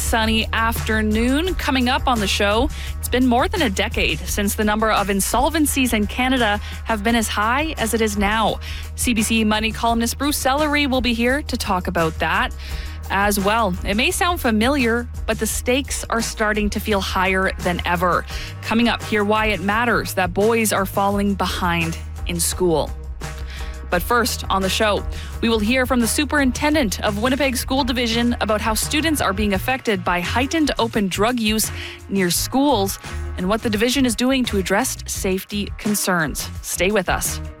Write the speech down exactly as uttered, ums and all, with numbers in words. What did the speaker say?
sunny afternoon. Coming up on the show, it's been more than a decade since the number of insolvencies in Canada have been as high as it is now. C B C Money columnist Bruce Sellery will be here to talk about that as well. It may sound familiar, but the stakes are starting to feel higher than ever. Coming up, hear why it matters that boys are falling behind in school. But first on the show, we will hear from the superintendent of Winnipeg School Division about how students are being affected by heightened open drug use near schools and what the division is doing to address safety concerns. Stay with us.